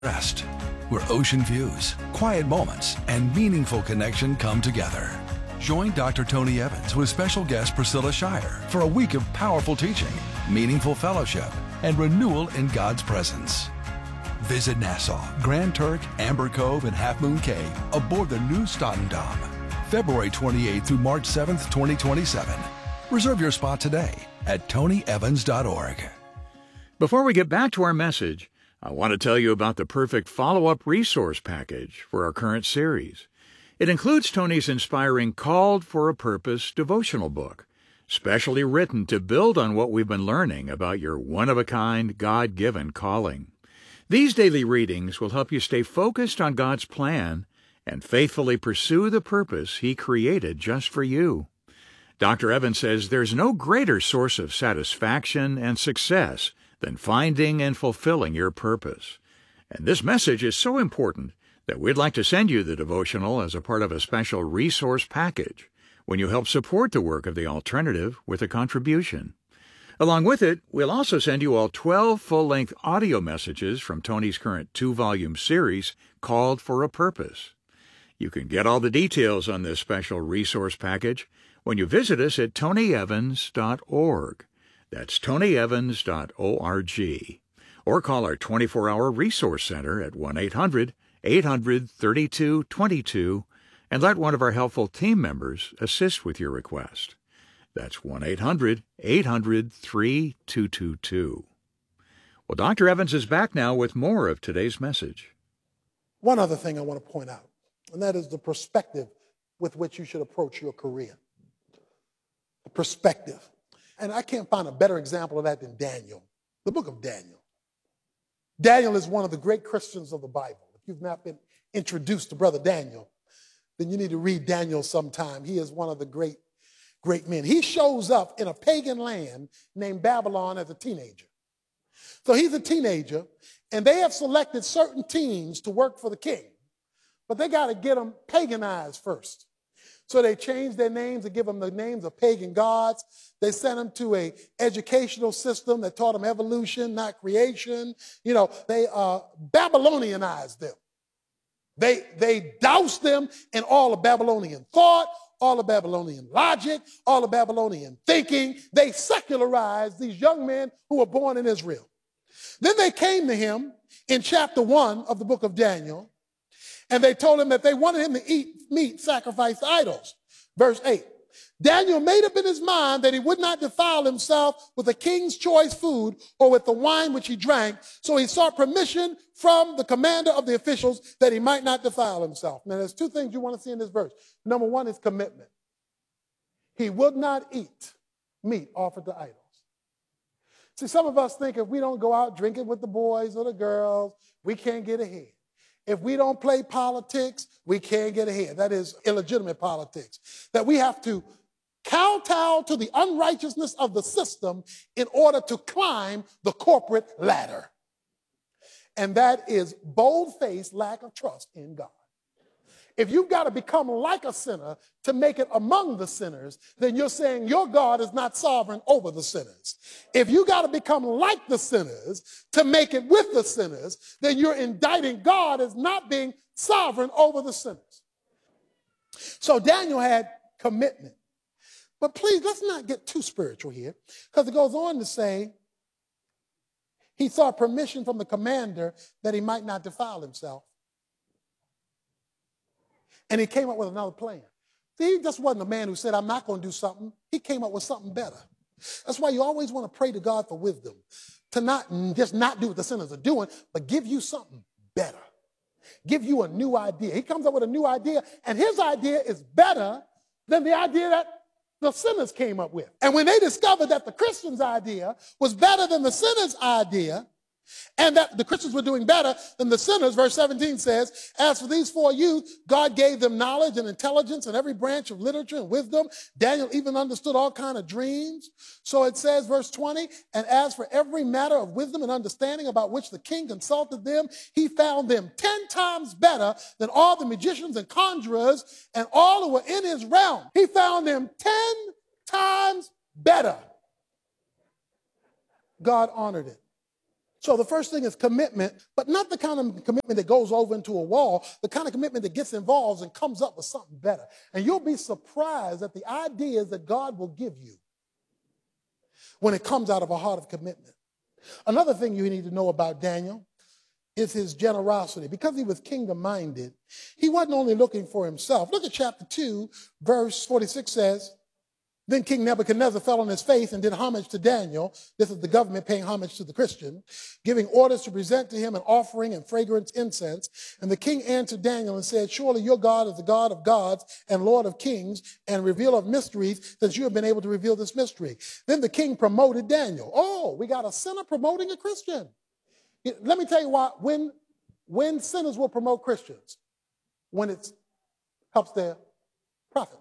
Rest, where ocean views, quiet moments, and meaningful connection come together. Join Dr. Tony Evans with special guest Priscilla Shire for a week of powerful teaching, meaningful fellowship, and renewal in God's presence. Visit Nassau, Grand Turk, Amber Cove, and Half Moon Cay aboard the new Statendam, February 28th through March 7th, 2027. Reserve your spot today at tonyevans.org. Before we get back to our message, I want to tell you about the perfect follow-up resource package for our current series. It includes Tony's inspiring Called for a Purpose devotional book, specially written to build on what we've been learning about your one-of-a-kind, God-given calling. These daily readings will help you stay focused on God's plan and faithfully pursue the purpose He created just for you. Dr. Evans says there's no greater source of satisfaction and success than finding and fulfilling your purpose. And this message is so important that we'd like to send you the devotional as a part of a special resource package when you help support the work of The Alternative with a contribution. Along with it, we'll also send you all 12 full-length audio messages from Tony's current 2-volume series, Called for a Purpose. You can get all the details on this special resource package when you visit us at tonyevans.org. That's tonyevans.org. Or call our 24-hour resource center at 1-800-800-3222 and let one of our helpful team members assist with your request. That's 1-800-800-3222. Well, Dr. Evans is back now with more of today's message. One other thing I want to point out, and that is the perspective with which you should approach your career. The perspective. And I can't find a better example of that than Daniel, the book of Daniel. Daniel is one of the great Christians of the Bible. If you've not been introduced to Brother Daniel, then you need to read Daniel sometime. He is one of the great men. He shows up in a pagan land named Babylon as a teenager. So he's a teenager, and they have selected certain teams to work for the king, but they got to get them paganized first. So they changed their names and give them the names of pagan gods. They sent them to an educational system that taught them evolution, not creation. You know, they Babylonianized them. They doused them in all of Babylonian thought, all of Babylonian logic, all of Babylonian thinking. They secularized these young men who were born in Israel. Then they came to him in chapter 1 of the book of Daniel, and they told him that they wanted him to eat meat sacrificed to idols. Verse 8, Daniel made up in his mind that he would not defile himself with the king's choice food or with the wine which he drank, so he sought permission from the commander of the officials that he might not defile himself. Now, there's two things you want to see in this verse. Number one is commitment. He would not eat meat offered to idols. See, some of us think if we don't go out drinking with the boys or the girls, we can't get ahead. If we don't play politics, we can't get ahead. That is illegitimate politics. That we have to kowtow to the unrighteousness of the system in order to climb the corporate ladder. And that is bold-faced lack of trust in God. If you've got to become like a sinner to make it among the sinners, then you're saying your God is not sovereign over the sinners. If you got to become like the sinners to make it with the sinners, then you're indicting God as not being sovereign over the sinners. So Daniel had commitment. But please, let's not get too spiritual here, because it goes on to say he sought permission from the commander that he might not defile himself. And he came up with another plan. See, he just wasn't a man who said, I'm not going to do something. He came up with something better. That's why you always want to pray to God for wisdom, to not just not do what the sinners are doing, but give you something better. Give you a new idea. He comes up with a new idea, and his idea is better than the idea that the sinners came up with. And when they discovered that the Christians' idea was better than the sinners' idea, and that the Christians were doing better than the sinners, verse 17 says, as for these four youth, God gave them knowledge and intelligence in every branch of literature and wisdom. Daniel even understood all kinds of dreams. So it says, verse 20, and as for every matter of wisdom and understanding about which the king consulted them, he found them 10 times better than all the magicians and conjurers and all who were in his realm. He found them 10 times better. God honored it. So the first thing is commitment, but not the kind of commitment that goes over into a wall, the kind of commitment that gets involved and comes up with something better. And you'll be surprised at the ideas that God will give you when it comes out of a heart of commitment. Another thing you need to know about Daniel is his generosity. Because he was kingdom-minded, he wasn't only looking for himself. Look at chapter 2, verse 46 says, then King Nebuchadnezzar fell on his face and did homage to Daniel. This is the government paying homage to the Christian, giving orders to present to him an offering and fragrant incense. And the king answered Daniel and said, surely your God is the God of gods and Lord of kings and revealer of mysteries, since you have been able to reveal this mystery. Then the king promoted Daniel. Oh, we got a sinner promoting a Christian. Let me tell you why. When sinners will promote Christians, when it helps their profit.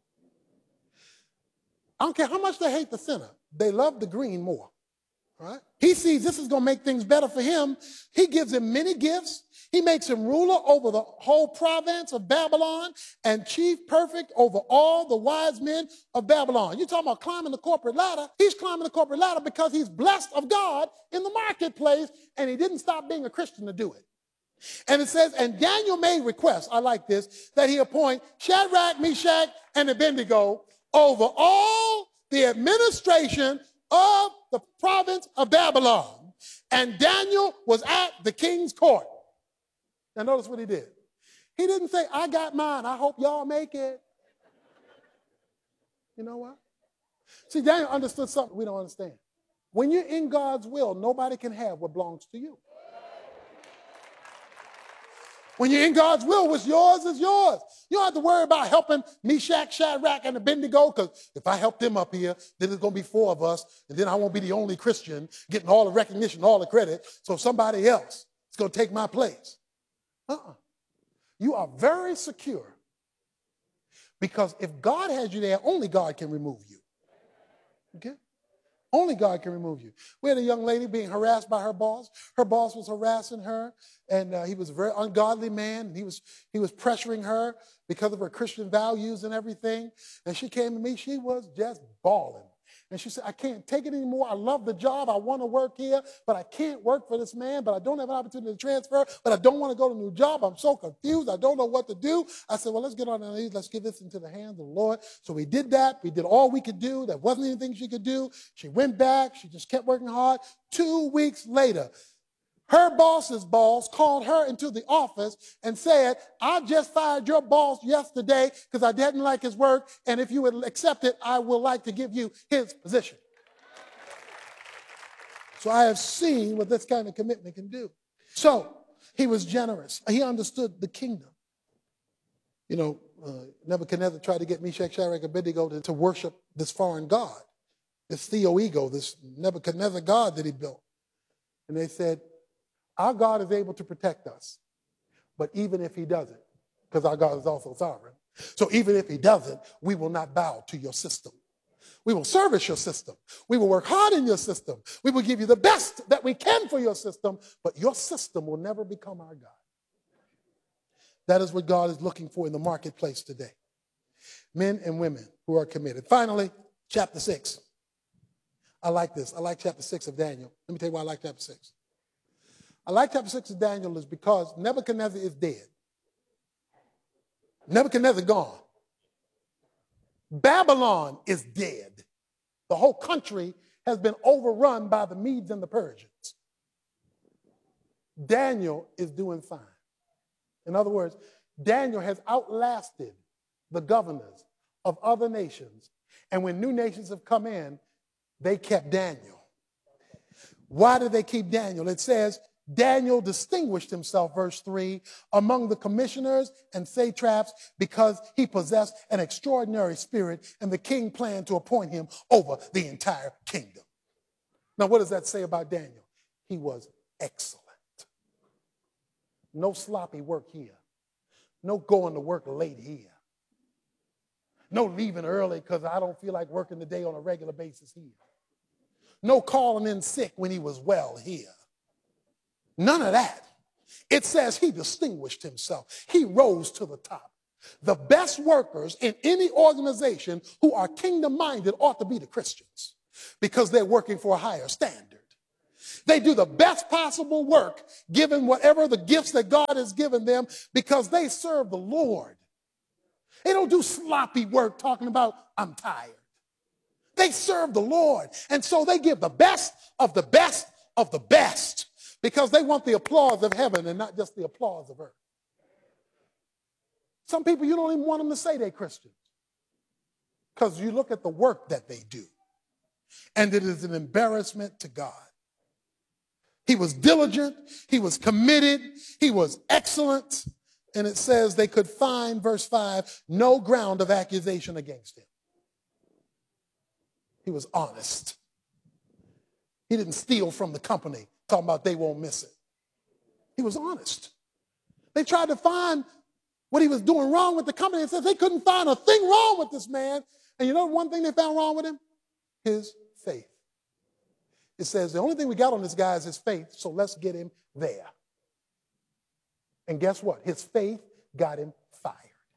I don't care how much they hate the sinner. They love the green more. All right? He sees this is going to make things better for him. He gives him many gifts. He makes him ruler over the whole province of Babylon and chief prefect over all the wise men of Babylon. You're talking about climbing the corporate ladder. He's climbing the corporate ladder because he's blessed of God in the marketplace, and he didn't stop being a Christian to do it. And it says, and Daniel made requests, I like this, that he appoint Shadrach, Meshach, and Abednego over all the administration of the province of Babylon. And Daniel was at the king's court. Now notice what he did. He didn't say, I got mine, I hope y'all make it. You know what? See, Daniel understood something we don't understand. When you're in God's will, nobody can have what belongs to you. When you're in God's will, what's yours is yours. You don't have to worry about helping Meshach, Shadrach, and Abednego, because if I help them up here, then there's going to be 4 of us, and then I won't be the only Christian getting all the recognition, all the credit, so somebody else is going to take my place. You are very secure, because if God has you there, only God can remove you. Okay? Only God can remove you. We had a young lady being harassed by her boss. Her boss was harassing her, and he was a very ungodly man. And he was pressuring her because of her Christian values and everything. And she came to me. She was just bawling. And she said, I can't take it anymore. I love the job. I want to work here, but I can't work for this man, but I don't have an opportunity to transfer, but I don't want to go to a new job. I'm so confused. I don't know what to do. I said, well, let's get on our knees. Let's give this into the hands of the Lord. So we did that. We did all we could do. There wasn't anything she could do. She went back. She just kept working hard. 2 weeks later, her boss's boss called her into the office and said, I just fired your boss yesterday because I didn't like his work, and if you would accept it, I would like to give you his position. So I have seen what this kind of commitment can do. So he was generous. He understood the kingdom. You know, Nebuchadnezzar tried to get Meshach, Shadrach, and Abednego to worship this foreign god, this Theo-ego, this Nebuchadnezzar god that he built. And they said, our God is able to protect us, but even if he doesn't, because our God is also sovereign, so even if he doesn't, we will not bow to your system. We will service your system. We will work hard in your system. We will give you the best that we can for your system, but your system will never become our God. That is what God is looking for in the marketplace today. Men and women who are committed. Finally, chapter 6. I like this. I like chapter 6 of Daniel. Let me tell you why I like chapter 6. I like chapter 6 of Daniel is because Nebuchadnezzar is dead. Nebuchadnezzar gone. Babylon is dead. The whole country has been overrun by the Medes and the Persians. Daniel is doing fine. In other words, Daniel has outlasted the governors of other nations. And when new nations have come in, they kept Daniel. Why did they keep Daniel? It says, Daniel distinguished himself, verse 3, among the commissioners and satraps because he possessed an extraordinary spirit, and the king planned to appoint him over the entire kingdom. Now, what does that say about Daniel? He was excellent. No sloppy work here. No going to work late here. No leaving early because I don't feel like working the day on a regular basis here. No calling in sick when he was well here. None of that. It says he distinguished himself. He rose to the top. The best workers in any organization who are kingdom-minded ought to be the Christians because they're working for a higher standard. They do the best possible work, given whatever the gifts that God has given them, because they serve the Lord. They don't do sloppy work talking about, I'm tired. They serve the Lord. And so they give the best of the best of the best, because they want the applause of heaven and not just the applause of earth. Some people, you don't even want them to say they're Christians, because you look at the work that they do, and it is an embarrassment to God. He was diligent, he was committed, he was excellent, and it says they could find, verse 5, no ground of accusation against him. He was honest. He didn't steal from the company, talking about they won't miss it. He was honest. They tried to find what he was doing wrong with the company and said they couldn't find a thing wrong with this man. And you know one thing they found wrong with him? His faith. It says the only thing we got on this guy is his faith, so let's get him there. And guess what? His faith got him fired.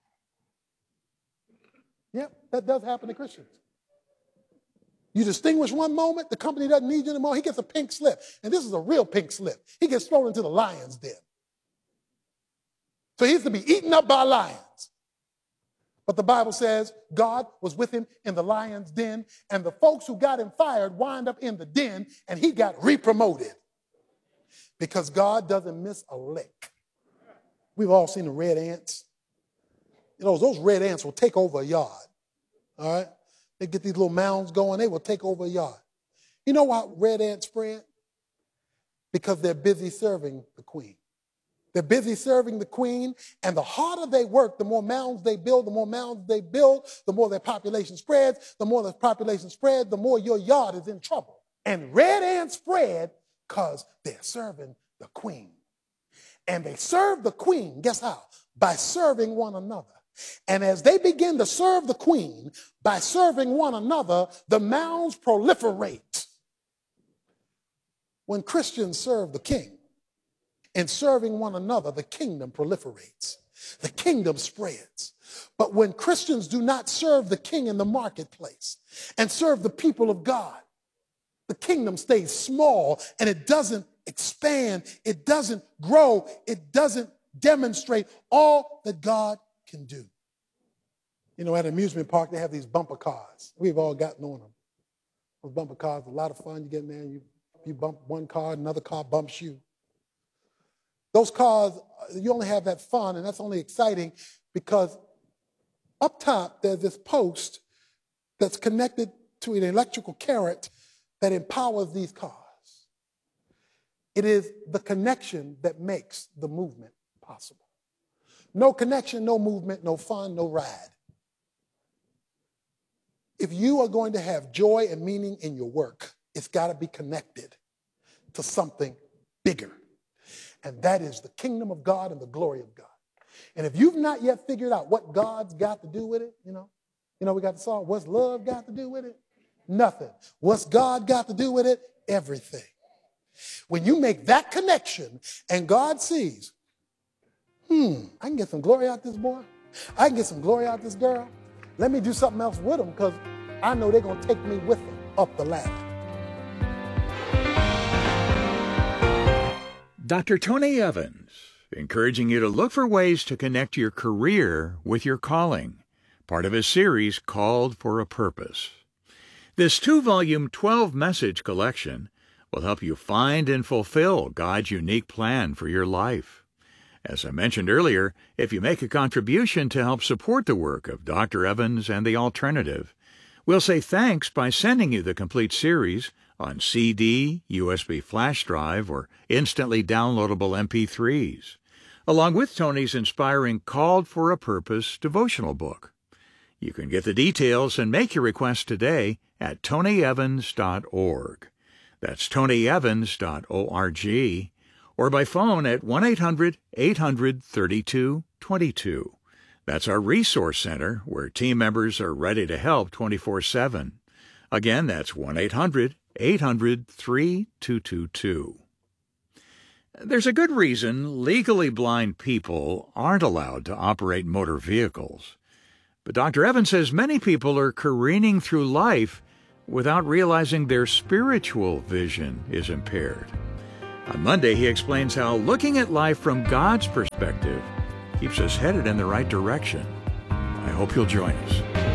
Yep, that does happen to Christians. You distinguish one moment, the company doesn't need you anymore, he gets a pink slip. And this is a real pink slip. He gets thrown into the lion's den. So he used to be eaten up by lions. But the Bible says God was with him in the lion's den, and the folks who got him fired wind up in the den, and he got re-promoted. Because God doesn't miss a lick. We've all seen the red ants. You know, those red ants will take over a yard. All right? They get these little mounds going, they will take over a yard. You know why red ants spread? Because they're busy serving the queen. They're busy serving the queen, and the harder they work, the more mounds they build, the more mounds they build, the more their population spreads. The more the population spreads, the more your yard is in trouble. And red ants spread because they're serving the queen. And they serve the queen, guess how? By serving one another. And as they begin to serve the queen by serving one another, the mounds proliferate. When Christians serve the king, in serving one another, the kingdom proliferates. The kingdom spreads. But when Christians do not serve the king in the marketplace and serve the people of God, the kingdom stays small and it doesn't expand, it doesn't grow, it doesn't demonstrate all that God can do. You know, at an amusement park, they have these bumper cars. We've all gotten on them. Those bumper cars are a lot of fun. You get in there and you bump one car, another car bumps you. Those cars, you only have that fun, and that's only exciting because up top there's this post that's connected to an electrical current that empowers these cars. It is the connection that makes the movement possible. No connection, no movement, no fun, no ride. If you are going to have joy and meaning in your work, it's got to be connected to something bigger. And that is the kingdom of God and the glory of God. And if you've not yet figured out what God's got to do with it, you know, we got the song, what's love got to do with it? Nothing. What's God got to do with it? Everything. When you make that connection and God sees, I can get some glory out this boy. I can get some glory out this girl. Let me do something else with them because I know they're going to take me with them up the ladder. Dr. Tony Evans, encouraging you to look for ways to connect your career with your calling, part of his series Called for a Purpose. This 2-volume, 12-message collection will help you find and fulfill God's unique plan for your life. As I mentioned earlier, if you make a contribution to help support the work of Dr. Evans and The Alternative, we'll say thanks by sending you the complete series on CD, USB flash drive, or instantly downloadable MP3s, along with Tony's inspiring Called for a Purpose devotional book. You can get the details and make your request today at tonyevans.org. That's tonyevans.org, or by phone at 1-800-800-3222. That's our resource center where team members are ready to help 24/7. Again, that's 1-800-800-3222. There's a good reason legally blind people aren't allowed to operate motor vehicles. But Dr. Evans says many people are careening through life without realizing their spiritual vision is impaired. On Monday, he explains how looking at life from God's perspective keeps us headed in the right direction. I hope you'll join us.